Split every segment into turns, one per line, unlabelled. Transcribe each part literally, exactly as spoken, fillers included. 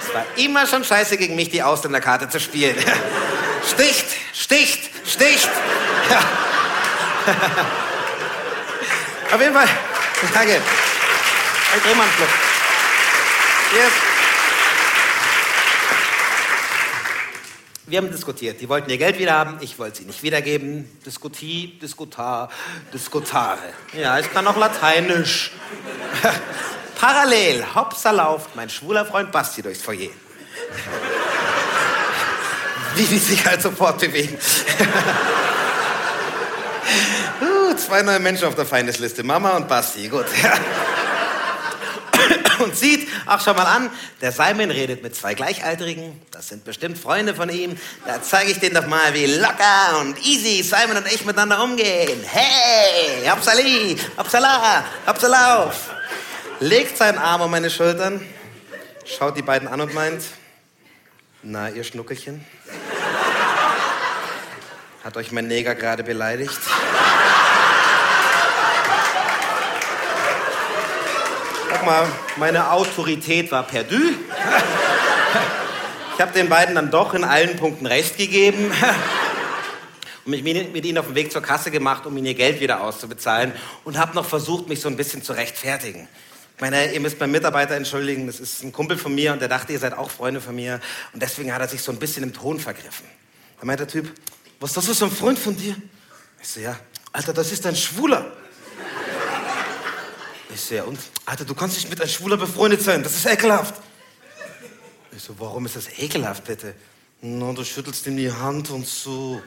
Es war immer schon scheiße, gegen mich die Ausländerkarte zu spielen. Sticht, sticht, sticht. Ja. Auf jeden Fall. Danke. Ich dreh mal einen Schluck. Yes. Wir haben diskutiert. Die wollten ihr Geld wieder haben, ich wollte sie nicht wiedergeben. Diskutie, diskutar, diskutare. Ja, ich kann auch Lateinisch. Parallel, hopsa lauft mein schwuler Freund Basti durchs Foyer. Wie die sich halt sofort bewegen. uh, zwei neue Menschen auf der Feindesliste, Mama und Basti, gut. Und sieht, ach schau mal an, der Simon redet mit zwei Gleichaltrigen, das sind bestimmt Freunde von ihm, da zeige ich denen doch mal, wie locker und easy Simon und ich miteinander umgehen. Hey, hopsali, hopsala, hopsalauf. Legt seinen Arm um meine Schultern, schaut die beiden an und meint, na, ihr Schnuckelchen, hat euch mein Neger gerade beleidigt? Guck mal, meine Autorität war perdu. Ich habe den beiden dann doch in allen Punkten recht gegeben und mich mit ihnen auf den Weg zur Kasse gemacht, um ihnen ihr Geld wieder auszubezahlen und habe noch versucht, mich so ein bisschen zu rechtfertigen. Ich meine, ihr müsst meinen Mitarbeiter entschuldigen, das ist ein Kumpel von mir und der dachte, ihr seid auch Freunde von mir und deswegen hat er sich so ein bisschen im Ton vergriffen. Da meint der Typ, was ist das für so ein Freund von dir? Ich so, ja, Alter, das ist ein Schwuler. Ich so, ja und? Alter, du kannst nicht mit einem Schwuler befreundet sein, das ist ekelhaft. Ich so, warum ist das ekelhaft, bitte? Na, du schüttelst ihm die Hand und so.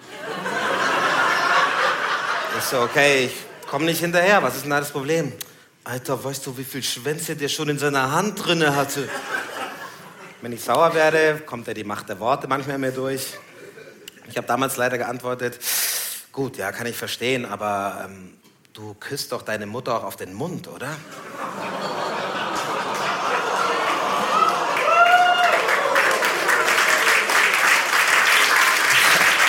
Ich so, okay, ich komm nicht hinterher, was ist denn da das Problem? Alter, weißt du, wie viel Schwänze der schon in seiner Hand drinne hatte? Wenn ich sauer werde, kommt ja die Macht der Worte manchmal in mir durch. Ich habe damals leider geantwortet, gut, ja, kann ich verstehen, aber ähm, du küsst doch deine Mutter auch auf den Mund, oder?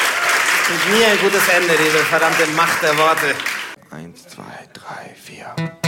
Und mir ein gutes Ende, diese verdammte Macht der Worte.
Eins, zwei, drei, vier.